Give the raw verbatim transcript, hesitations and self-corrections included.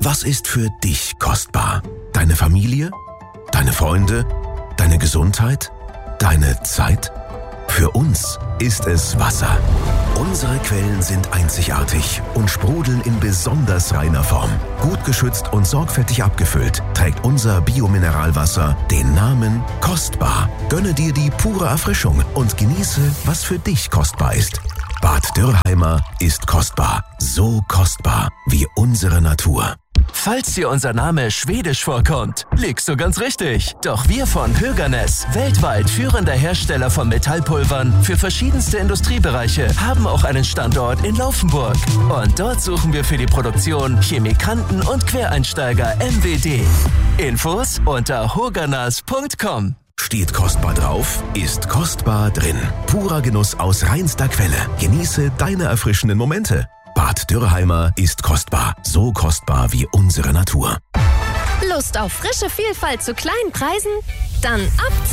Was ist für dich kostbar? Deine Familie? Deine Freunde? Deine Gesundheit? Deine Zeit? Für uns ist es Wasser. Unsere Quellen sind einzigartig und sprudeln in besonders reiner Form. Gut geschützt und sorgfältig abgefüllt trägt unser Biomineralwasser den Namen Kostbar. Gönne dir die pure Erfrischung und genieße, was für dich kostbar ist. Bad Dürrheimer ist kostbar. So kostbar wie unsere Natur. Falls dir unser Name schwedisch vorkommt, liegst du ganz richtig. Doch wir von Höganäs, weltweit führender Hersteller von Metallpulvern für verschiedenste Industriebereiche, haben auch einen Standort in Laufenburg. Und dort suchen wir für die Produktion Chemikanten und Quereinsteiger M W D. Infos unter hoganas punkt com. Steht kostbar drauf, ist kostbar drin. Purer Genuss aus reinster Quelle. Genieße deine erfrischenden Momente. Bad Dürrheimer ist kostbar. So kostbar wie unsere Natur. Lust auf frische Vielfalt zu kleinen Preisen? Dann ab zu